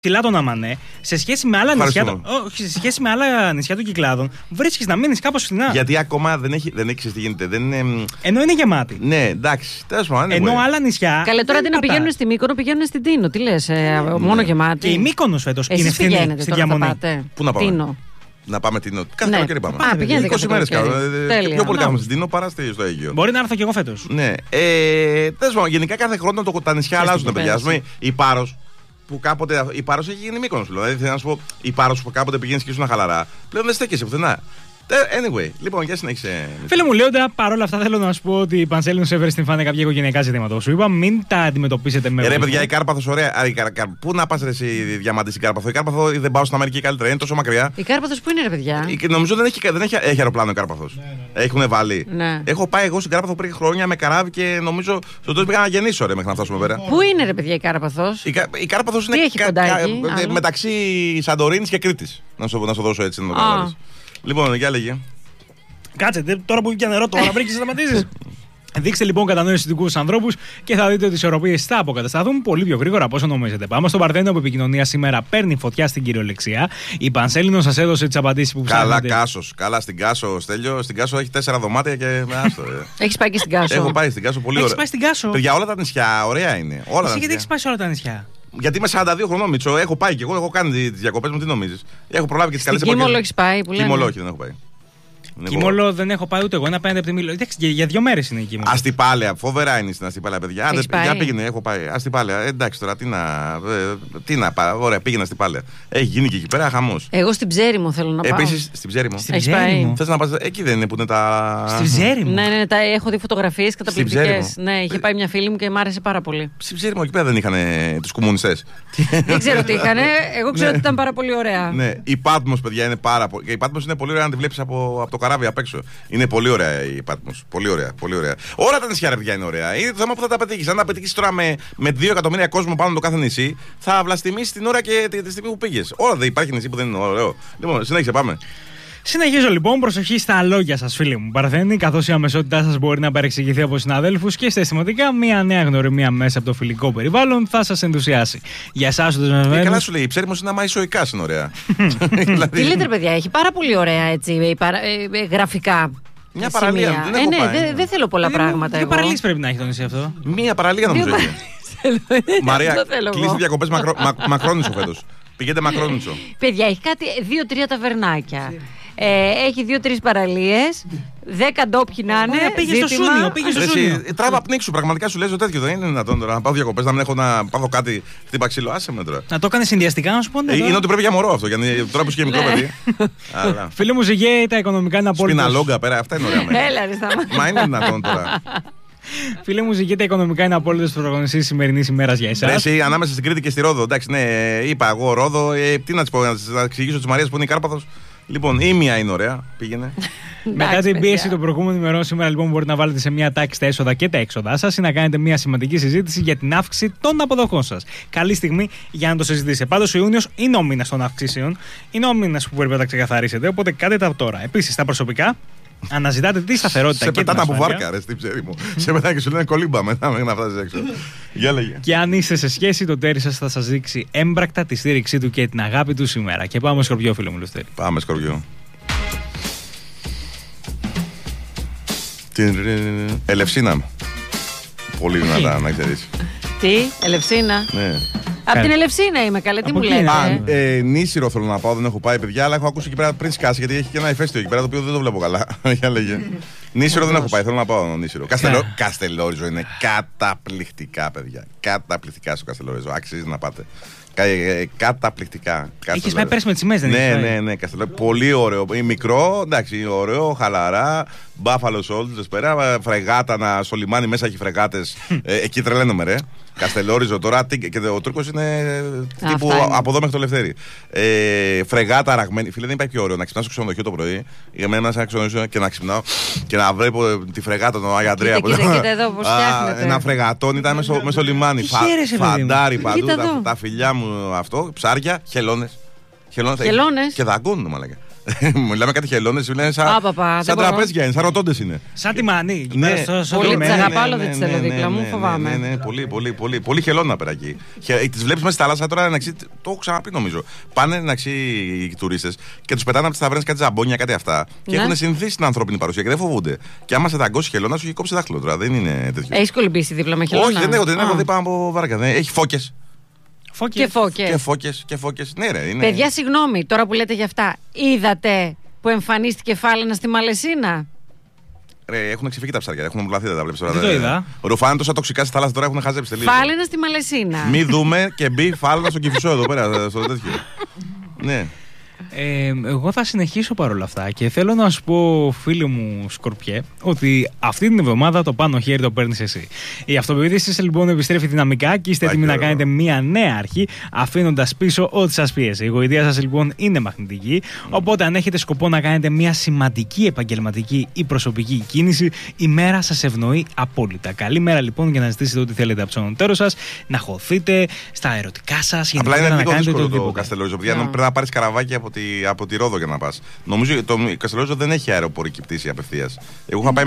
ψηλά τον Αμανέ, σε σχέση με άλλα νησιά των Κυκλάδων, βρίσκεις να μείνεις κάπως φθηνά. Γιατί ακόμα δεν έχει τι γίνεται. Ενώ είναι γεμάτη. Ναι, εντάξει. Τέλος πάντων. Ενώ άλλα νησιά. Καλέ, τώρα να πηγαίνουν στη Μύκονο, πηγαίνουν στην Τίνο. Τι λες, μόνο γεμάτη. Και η Μύκονος φέτος είναι φθηνή στη διαμονή. Πού να πάμε? Τίνο. Να πάμε Τίνο. Κάθε καλοκαίρι πάμε. 20 μέρες κάνω. Πιο πολύ κάνουμε στην Τίνο παρά στο Αίγυο. Μπορεί να έρθω και εγώ φέτος. Ναι. Τέλος πάντων, γενικά κάθε χρόνο τα νησιά αλλάζουν, παιδιά. Ας πούμε, η Πάρος. Που κάποτε η Πάρος έχει γίνει Μύκονος. Δηλαδή θέλω να σου πω, η Πάρος που κάποτε πηγαίνεις και ήσουν χαλαρά, πλέον δεν στέκεσαι πουθενά. Anyway, λοιπόν, για συνέχισε. Φίλε μου, Λέοντα, παρόλα αυτά θέλω να σου πω ότι η Πανσέλινος έφερε στην φάνε κάποια οικογενειακά ζητήματα. Σου είπα, μην τα αντιμετωπίσετε με. Ρε, παιδιά, η Κάρπαθος, ωραία. Πού να πας εσύ διαμαντή στην Κάρπαθο? Η Κάρπαθο δεν πάω στην Αμερική καλύτερα, είναι τόσο μακριά. Η Κάρπαθος πού είναι, ρε παιδιά? Νομίζω δεν έχει αεροπλάνο η Κάρπαθος. Ναι. Έχουν βάλει. Ναι. Έχω πάει εγώ στην Κάρπαθο πριν χρόνια με καράβι και νομίζω στο τέλος πήγα να γεννήσω μέχρι να φτάσουμε πέρα. Πού είναι, ρε παιδιά, η Κάρπαθος? Η Κάρπαθος είναι μεταξύ Σαντορίνης και Κρήτης. Να σου δώσω έτσι να το καταλάβεις. Λοιπόν, για λέγε. Κάτσε, τώρα που είχε νερό, τώρα βρήκε να σταματήσει. Δείξτε λοιπόν κατανόηση στους δικούς ανθρώπους και θα δείτε ότι οι ισορροπίες θα αποκατασταθούν πολύ πιο γρήγορα από όσο νομίζετε. Πάμε στον Παρθένο που επικοινωνία σήμερα παίρνει φωτιά στην κυριολεξία. Η Πανσέλινος σας έδωσε τις απαντήσεις που ψάχνετε. Καλά, Κάσος. Καλά στην Κάσο, Στέλιο. Στην Κάσο έχει 4 δωμάτια και. Έχεις πάει και στην Κάσο? Έχω πάει στην Κάσο, πολύ ωραία. Έχεις πάει στην Κάσο? Για όλα τα νησιά, ωραία είναι. Εσύ γιατί έχεις πάει σε όλα τα νησιά? Γιατί είμαι 42 χρονών, Μίτσο. Έχω πάει και εγώ, έχω κάνει τις διακοπές μου, τι νομίζεις? Έχω προλάβει και τις καλές εποχές. Κίμολο έχεις πάει που λένε? Κίμολο όχι, δεν έχω πάει. Κίμολο δεν έχω πάει ούτε εγώ. Ένα πέντε από τη Μήλο. Για 2 μέρες είναι η Κίμολο. Αστιπάλαια, φοβερά είναι στην Αστιπάλαια, παιδιά. Για πήγαινε, έχω πάει. Αστιπάλαια, εντάξει τώρα, τι να πάω. Ωραία, πήγαινα Αστιπάλαια. Έχει γίνει και εκεί πέρα χαμός. Εγώ στην Ψέριμο θέλω να πάω. Επίσης, στην Ψέριμο. Θες να πας, εκεί δεν είναι που είναι τα. Στην Ψέριμο. Ναι, έχω δει φωτογραφίες καταπληκτικές. Ναι, είχε πάει μια φίλη μου και μ' άρεσε πάρα πολύ. Στην Ψέριμο, εκεί πέρα δεν είχαν τους κομμουνιστές? Δεν ξέρω τι είχαν. Εγώ ξέρω ότι ήταν πάρα πολύ ωραία. Ναι, η Πάτμος, παιδιά, είναι πάρα πολύ. Η Πάτμος είναι πολύ ωραία να τη βλέπεις από το καράβι απ' έξω. Είναι πολύ ωραία η Πάτμος. Πολύ ωραία, πολύ ωραία. Όλα τα νησιά, ρε παιδιά, είναι ωραία. Είναι το θέμα που θα τα πετύχεις. Αν τα πετύχεις τώρα με 2 εκατομμύρια κόσμο πάνω το κάθε νησί, θα βλαστημίσεις την ώρα και τη στιγμή που πήγες. Όλα δεν υπάρχει νησί που δεν είναι ωραίο. Λοιπόν, συνέχισε, πάμε. Συνεχίζω λοιπόν, προσοχή στα λόγια σας, φίλοι μου. Παρθένη, καθώς η αμεσότητά σας μπορεί να παρεξηγηθεί από συναδέλφους και στα αισθηματικά, μια νέα γνωριμία μέσα από το φιλικό περιβάλλον θα σας ενθουσιάσει. Για εσάς τους δεσμευμένους. Καλά σου λέει, η Ψέριμος είναι άμα ισοϊκά είναι ωραία. Τι λέτε, παιδιά, έχει πάρα πολύ ωραία έτσι, γραφικά. Μια παραλία. Δεν θέλω πολλά πράγματα. Δύο παραλίες πρέπει να έχει το νησί αυτό. Μία παραλία νομίζω έχει. Μαρία, κλείσει διακοπές Μακρόνισσο φέτος. Πηγαίνετε Μακρόνισσο. Παιδιά, έχει κάτι 2-3 ταβερνάκια. Έχει 2-3 παραλίες, 10 ντόπιοι να είναι. Πήγε στο Σούνιο. Τράβα πνίξου, πραγματικά σου λέει το τέτοιο. Δεν είναι δυνατόν τώρα να πάω διακοπές, να μην έχω να πάθω κάτι χτύπα ξύλο. Άσε με τώρα. Να το έκανε συνδυαστικά, να σου πω. Είναι ότι πρέπει για μωρό αυτό, γιατί τώρα που είσαι και μικρό παιδί. Φίλε μου, Ζυγέ, τα οικονομικά είναι απόλυτα. Σπιναλόγκα πέρα, αυτά είναι ωραία. Μα είναι δυνατόν τώρα. Φίλε μου, Ζυγέ, τα οικονομικά είναι απόλυτος πρωταγωνιστής της σημερινής ημέρας για εσάς. Εσύ, ανάμεσα στην Κρήτη και στη Ρόδο. Εντάξει, ναι, είπα εγώ Ρόδο. Τι να της πω, να εξηγήσω τη Μαρία που είναι η Κάρπαθος. Λοιπόν, η μία είναι ωραία, πήγαινε. Μετά την πίεση των προηγούμενων ημερών, σήμερα λοιπόν μπορείτε να βάλετε σε μια τάξη τα έσοδα και τα έξοδά σας ή να κάνετε μια σημαντική συζήτηση για την αύξηση των αποδοχών σας. Καλή στιγμή για να το συζητήσετε. Πάντως, ο Ιούνιος είναι ο μήνας των αυξήσεων, είναι ο μήνας που πρέπει να τα ξεκαθαρίσετε, οπότε κάντε τα τώρα. Επίσης, τα προσωπικά. Αναζητάτε τη σταθερότητα σε και την ασφάλεια. Σε πετάνε από βάρκα, ρε, στην Ψέριμο. Σε πετάνε και σου λένε κολύμπα μετά μέχρι να φτάσεις έξω. Για λέγε. Και αν είστε σε σχέση, το τέρι σας θα σας δείξει έμπρακτα τη στήριξή του και την αγάπη του σήμερα. Και πάμε Σκορπιό, φίλε μου, Λευτέρη. Πάμε Σκορπιό. Ελευσίνα. Πολύ δυνατά, να ξέρεις. Τι, Ελευσίνα. Ναι. Από την Ελευσίνα είμαι, καλέ, τι μου λέτε. Νήσιρο θέλω να πάω, δεν έχω πάει, παιδιά, αλλά έχω ακούσει εκεί πέρα πριν σκάσει, γιατί έχει και ένα ηφαίστειο εκεί πέρα το οποίο δεν το βλέπω καλά. Για λέγε. Νήσιρο δεν έχω πάει, θέλω να πάω Νήσιρο. Καστελόριζο είναι καταπληκτικά, παιδιά. Καταπληκτικά στο Καστελόριζο. Αξίζει να πάτε. Καταπληκτικά. Είχες πάει πέρσι με τις σημαίες, δεν είχες? Ναι, Καστελόριζο. Πολύ ωραίο. Μικρό, εντάξει, ωραίο, χαλαρά. Μπάφαλο Soldiers πέρα. Φρεγάτα στο λιμάνι μέσα έχει φρεγάτες. Εκεί τρελαίνομαι, ρε. Καστελόριζο τώρα και ο Τούρκος είναι τύπου από εδώ μέχρι το Λευτέρι. Φρεγάτα ραγμένη. Φίλε, δεν υπάρχει πιο ωραίο να ξυπνάω στο ξενοδοχείο το πρωί. Για μένα, σαν ξενοδοχείο και να ξυπνάω και να βλέπω τη φρεγάτα των Άγια Αντρέα. Κοίτα εδώ πώς φτιάχνεται. Ένα φρεγατόν ήταν μέσα στο λιμάνι. Φαντάρι παντού. Τα φιλιά μου αυτό, ψάρια, χελώνες. Και δαγκώνουν, μαλάκα. Μιλάμε κάτι χελώνες, είναι σαν τραπέζια, είναι, σαν ρωτώντες είναι. Σαν τη μανί. Πολύ τις αγαπάω, δεν τις θέλω δίπλα μου, φοβάμαι. Ναι, πολύ χελώνα πέρα εκεί. Τις βλέπεις μέσα στη θάλασσα τώρα, το έχω ξαναπεί νομίζω. Πάνε οι τουρίστες και τους πετάνε από τις ταβέρνες κάτι ζαμπόνια, κάτι αυτά. Και έχουν συνηθίσει την ανθρώπινη παρουσία και δεν φοβούνται. Και άμα σε δαγκώσει χελώνα, σου έχει κόψει δάχτυλο τώρα. Δεν είναι τέτοιο. Έχεις κολυμπήσει δίπλα με χελώνα? Όχι, δεν έχω δει πάνω από βάρκα. Έχει φώκες. Και φώκες. Ναι, ρε, είναι... Παιδιά, συγγνώμη, τώρα που λέτε για αυτά, είδατε που εμφανίστηκε φάλαινα στη Μαλαισίνα? Έχουν ξεφύγει τα ψάρια, έχουν μουλαθεί, δεν τα βλέπεις τώρα. Δεν το είδα. Ρουφάνε τόσα τοξικά στη θάλασσα τώρα, έχουν χαζέψει τελείως. Φάλαινα στη Μαλαισίνα. Μη δούμε και μπει φάλαινα στο Κηφισό εδώ πέρα, στο τέτοιο. Ναι. Εγώ θα συνεχίσω παρόλα αυτά και θέλω να σου πω, φίλοι μου Σκορπιέ, ότι αυτή την εβδομάδα το πάνω χέρι το παίρνεις εσύ. Η αυτοπεποίθησή σας λοιπόν επιστρέφει δυναμικά και είστε έτοιμοι να κάνετε μια νέα αρχή, αφήνοντας πίσω ό,τι σας πίεσε. Η γοητεία σας λοιπόν είναι μαγνητική, οπότε αν έχετε σκοπό να κάνετε μια σημαντική επαγγελματική ή προσωπική κίνηση, η μέρα σας ευνοεί απόλυτα. Καλή μέρα λοιπόν για να ζητήσετε ό,τι θέλετε από τον εταίρο σας, να χωθείτε στα ερωτικά σας, απλά είναι λίγο δύσκολο το Καστελόριζο, γιατί πρέπει να πάρεις καραβάκι από τη Ρόδο για να πας. Νομίζω το Καστελόριζο δεν έχει αεροπορική πτήση απευθείας. Εγώ είχα πάει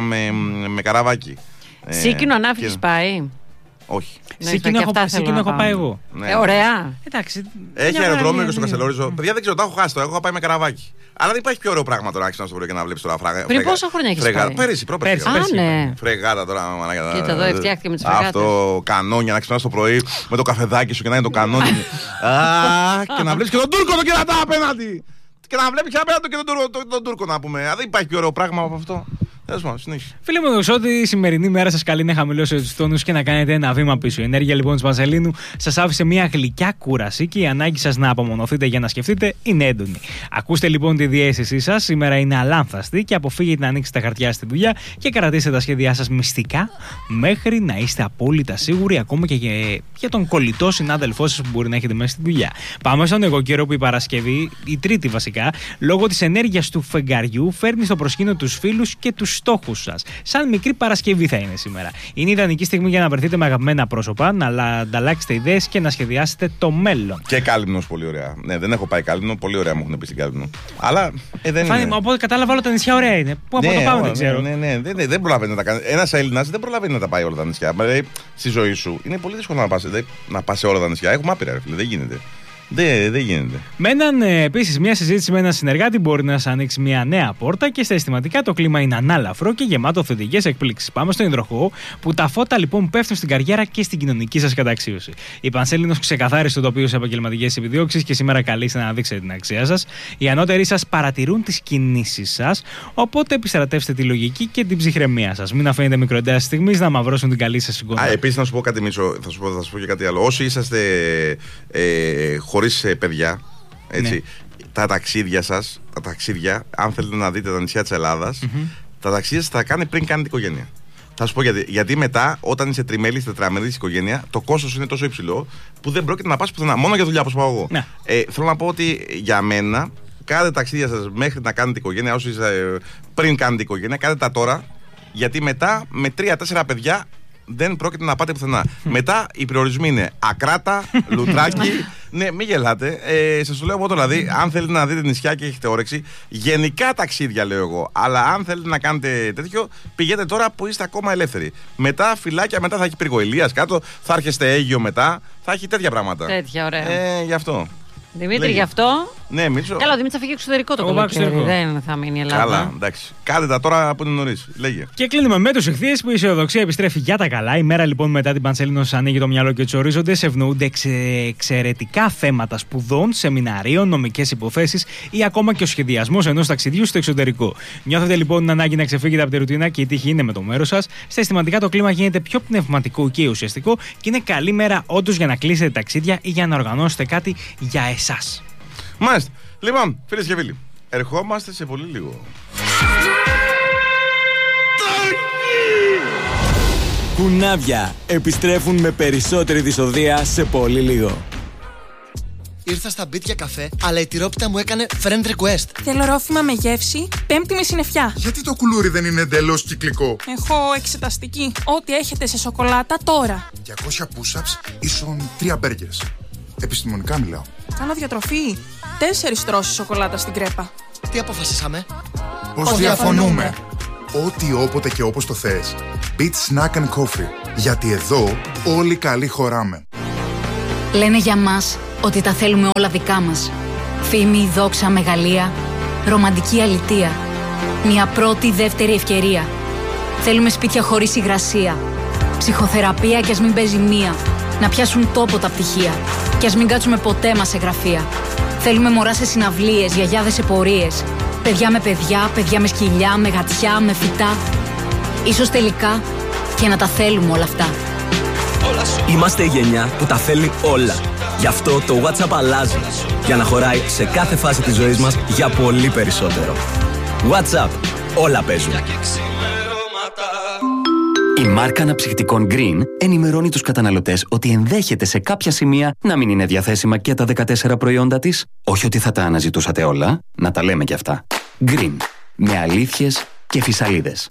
με καραβάκι. Σίκινο ανάφυγης πάει? Όχι. Σίκινο έχω πάει εγώ. Ωραία. Εντάξει. Έχει αεροδρόμιο και στο Καστελόριζο. Παιδιά, δεν ξέρω, το έχω χάσει. Έχω πάει με καραβάκι. Αλλά δεν υπάρχει πιο ωραίο πράγμα τώρα να στο βρω και να βλέπει τώρα φράγα. Πριν πόσα χρόνια έχεις πάει? Πέρυσι. Ναι. Φρεγάτα τώρα. Κοίτα εδώ, φτιάχτηκε με τις φρεγάτες. Αυτό κανόνια να ξυπνάς το πρωί με το καφεδάκι σου και να είναι το κανόνι. Και να βλέπει και τον Τούρκο τον κερατά απέναντι. Και να βλέπει απέναντι και τον Τούρκο να πούμε. Δεν υπάρχει πιο ωραίο πράγμα από αυτό. Φίλοι μου, ότι η σημερινή μέρα σας καλεί να χαμηλώσετε τους τόνους και να κάνετε ένα βήμα πίσω. Η ενέργεια λοιπόν της Πανσελίνου σας άφησε μια γλυκιά κούραση και η ανάγκη σας να απομονωθείτε για να σκεφτείτε είναι έντονη. Ακούστε λοιπόν τη διαίσθησή σας. Σήμερα είναι αλάνθαστη και αποφύγετε να ανοίξετε τα χαρτιά στη δουλειά και κρατήστε τα σχέδιά σας μυστικά μέχρι να είστε απόλυτα σίγουροι, ακόμα και για τον κολλητό συνάδελφό σας που μπορεί να έχετε μέσα στη δουλειά. Πάμε στον εγώ καιρό που η Παρασκευή, η Τρίτη βασικά, λόγω της ενέργειας του φεγγαριού, φέρνει στο προσκήνιο τους φίλους και τους στόχους σας. Σαν μικρή Παρασκευή θα είναι σήμερα. Είναι ιδανική στιγμή για να βρεθείτε με αγαπημένα πρόσωπα, να ανταλλάξετε ιδέες και να σχεδιάσετε το μέλλον. Και Κάλυμνος, πολύ ωραία. Ναι, δεν έχω πάει Κάλυμνο, πολύ ωραία μου έχουν πει στην Κάλυμνο. Αλλά δεν είναι. Οπότε κατάλαβα όλα τα νησιά ωραία είναι. Πού από το πάμε δεν ξέρω. Ναι, δεν προλαβαίνει να τα κάνει. Ένας Έλληνας δεν προλαβαίνει να τα πάει όλα τα νησιά. Δηλαδή στη ζωή σου είναι πολύ δύσκολο να πας σε όλα τα νησιά. Έχουμε άπειρα, φίλε, δεν γίνεται. Δεν γίνεται. Με έναν επίσης μια συζήτηση με έναν συνεργάτη μπορεί να σας ανοίξει μια νέα πόρτα και στα αισθηματικά το κλίμα είναι ανάλαφρο και γεμάτο θετικές εκπλήξεις. Πάμε στον υδροχόο που τα φώτα λοιπόν πέφτουν στην καριέρα και στην κοινωνική σας καταξίωση. Η Πανσέλινος ξεκαθάρισε το τοπίο σε επαγγελματικές επιδίωξεις και σήμερα καλείστε να δείξετε την αξία σας. Οι ανώτεροι σας παρατηρούν τις κινήσεις σας, οπότε επιστρατεύστε τη λογική και την ψυχραιμία σας. Μην αφήνετε μικροεντάσεις στιγμής να μαυρώσουν την καλή σας εικόνα. Επίσης να σου πω κάτι, Μίτσο, θα σου πω και κάτι άλλο. Όσοι είσαστε χωρίς παιδιά, έτσι, ναι. Τα ταξίδια σας, αν θέλετε να δείτε τα νησιά της Ελλάδας, τα ταξίδια σας θα κάνει πριν κάνετε οικογένεια. Θα σου πω γιατί μετά, όταν είσαι τριμέλης, τετραμελής οικογένεια, το κόστος είναι τόσο υψηλό που δεν πρόκειται να πας πουθενά. Μόνο για δουλειά, όπως πάω εγώ. Ναι. Θέλω να πω ότι για μένα, κάντε ταξίδια σας μέχρι να κάνετε οικογένεια, όσοι πριν κάνετε οικογένεια, κάντε τα τώρα, γιατί μετά με 3-4 παιδιά δεν πρόκειται να πάτε πουθενά. Μετά οι περιορισμοί είναι Ακράτα, Λουτράκι. Ναι, μην γελάτε. Σας το λέω εγώ δηλαδή, αν θέλετε να δείτε νησιά και έχετε όρεξη, γενικά ταξίδια λέω εγώ. Αλλά αν θέλετε να κάνετε τέτοιο, πηγαίνετε τώρα που είστε ακόμα ελεύθεροι. Μετά φυλάκια, μετά θα έχει πυργοηλίας κάτω, θα έρχεστε Αίγιο μετά, θα έχει τέτοια πράγματα. Τέτοια, ωραία. Γι' αυτό. Δημήτρη, γι' αυτό. Ναι, Μίτσο. Καλά, ο Δημήτρης θα φύγει εξωτερικό το καλοκαίρι. Δεν θα μείνει η Ελλάδα. Καλά, εντάξει. Κάντε τα τώρα που είναι νωρίς. Λέγε. Και κλείνουμε με τους ηχθείες που η αισιοδοξία επιστρέφει για τα καλά. Η μέρα λοιπόν μετά την Πανσέλινος ανοίγει το μυαλό και τους ορίζοντες. Ευνοούνται εξαιρετικά θέματα σπουδών, σεμιναρίων, νομικές υποθέσεις ή ακόμα και ο σχεδιασμός ενός ταξιδιού στο εξωτερικό. Νιώθετε λοιπόν την ανάγκη να ξεφύγετε από τη ρουτίνα και η τύχη είναι με το μέρος σας. Στα αισθηματικά το κλίμα γίνεται πιο πνευματικό και ουσιαστικό και είναι καλή μέρα όντως για να κλείσετε ταξίδια ή για να οργανώσετε κάτι για εσάς. Μάλιστα. Λοιπόν, φίλες και φίλοι, ερχόμαστε σε πολύ λίγο. Κουνάβια επιστρέφουν με περισσότερη δυσοδεία σε πολύ λίγο. Ήρθα στα μπιτ για καφέ, αλλά η τυρόπιτα μου έκανε friend request. Θέλω ρόφημα με γεύση, πέμπτη με συννεφιά. Γιατί το κουλούρι δεν είναι εντελώς κυκλικό? Έχω εξεταστική. Ό,τι έχετε σε σοκολάτα τώρα. 200 push-ups ίσον 3 burgers. Επιστημονικά μιλάω. Κάνω διατροφή. 4 τρώσεις σοκολάτα στην κρέπα. τι αποφασίσαμε? Πως διαφωνούμε. Ό,τι όποτε και όπως το θες. Beat Snack and Coffee. Γιατί εδώ όλοι καλοί χωράμε. Λένε για μας ότι τα θέλουμε όλα δικά μας. Φήμη, δόξα, μεγαλεία, ρομαντική αλητεία. Μια πρώτη, δεύτερη ευκαιρία. Θέλουμε σπίτια χωρίς υγρασία. Ψυχοθεραπεία κι ας μην παίζει μία. Να πιάσουν τόπο τα πτυχία. Κι ας μην κάτσουμε ποτέ μας σε γραφεία. Θέλουμε μωρά σε συναυλίες, γιαγιάδες σε πορείες. Παιδιά με παιδιά, παιδιά με σκυλιά, με γατιά, με φυτά. Ίσως τελικά και να τα θέλουμε όλα αυτά. Είμαστε η γενιά που τα θέλει όλα. Γι' αυτό το WhatsApp αλλάζει. Για να χωράει σε κάθε φάση της ζωής μας για πολύ περισσότερο. WhatsApp. Όλα παίζουν. Η μάρκα αναψυκτικών Green ενημερώνει τους καταναλωτές ότι ενδέχεται σε κάποια σημεία να μην είναι διαθέσιμα και τα 14 προϊόντα της. Όχι ότι θα τα αναζητούσατε όλα, να τα λέμε και αυτά. Green. Με αλήθειες και φυσαλίδες.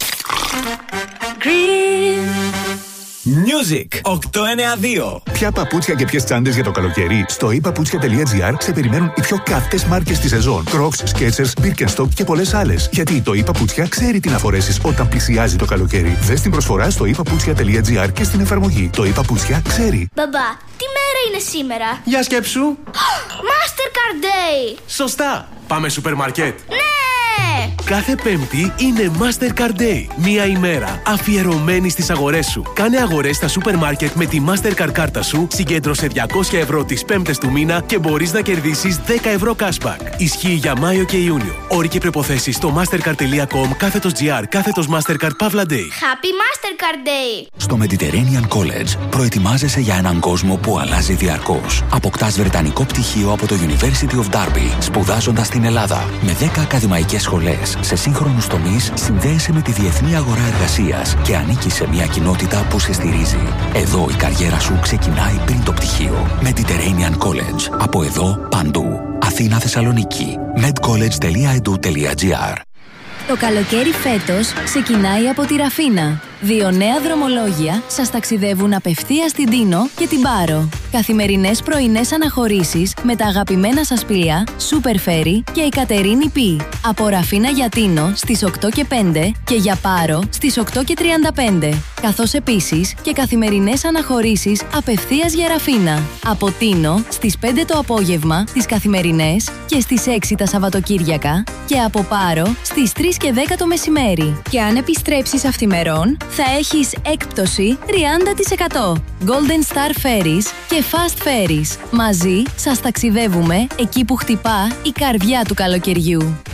Music 892. Ποια παπούτσια και ποιες τσάντες για το καλοκαίρι? Στο ePaputsια.gr σε περιμένουν οι πιο καυτές μάρκες της σεζόν. Crocs, Skechers, Birkenstock και πολλές άλλες. Γιατί το ePaputsια ξέρει τι να φορέσεις όταν πλησιάζει το καλοκαίρι. Δες την προσφορά στο ePaputsya.gr και στην εφαρμογή. Το ePaputsya ξέρει. Μπαμπά, τι μέρα είναι σήμερα? Για σκέψου. Mastercard Day. Σωστά. Πάμε σούπερ μάρκετ. Ναι! Κάθε Πέμπτη είναι Mastercard Day. Μία ημέρα αφιερωμένη στις αγορές σου. Κάνε αγορές στα σούπερ μάρκετ με τη Mastercard κάρτα σου, συγκέντρωσε 200 ευρώ τις Πέμπτες του μήνα και μπορείς να κερδίσεις 10 ευρώ cashback. Ισχύει για Μάιο και Ιούνιο. Όροι και προϋποθέσεις στο mastercard.com/gr/Mastercard Pavla Day. Happy Mastercard Day! Στο Mediterranean College προετοιμάζεσαι για έναν κόσμο που αλλάζει διαρκώς. Αποκτάς βρετανικό πτυχίο από το University of Derby, σπουδάζοντας στην Ελλάδα. Με 10 ακαδημαϊκές σχολές σε σύγχρονους τομείς, συνδέεσαι με τη διεθνή αγορά εργασίας και ανήκεις σε μια κοινότητα που σε στηρίζει. Εδώ η καριέρα σου ξεκινάει πριν το πτυχίο. Mediterranean College. Από εδώ παντού. Αθήνα, Θεσσαλονίκη. medcollege.edu.gr. Το καλοκαίρι φέτος ξεκινάει από τη Ραφίνα. 2 νέα δρομολόγια σας ταξιδεύουν απευθείας στην Τίνο και την Πάρο. Καθημερινές πρωινές αναχωρήσεις με τα αγαπημένα σας πλοία Super Ferry και η Κατερίνη Π. Από Ραφίνα για Τίνο στις 8 και 5 και για Πάρο στις 8 και 35. Καθώς επίσης και καθημερινές αναχωρήσεις απευθείας για Ραφίνα. Από Τίνο στις 5 το απόγευμα τις καθημερινές και στις 6 τα Σαββατοκύριακα και από Πάρο στις 3 και 10 το μεσημέρι. Και αν επιστρέψεις αυθημερών θα έχεις έκπτωση 30%. Golden Star Ferries και Fast Ferries. Μαζί σας ταξιδεύουμε εκεί που χτυπά η καρδιά του καλοκαιριού.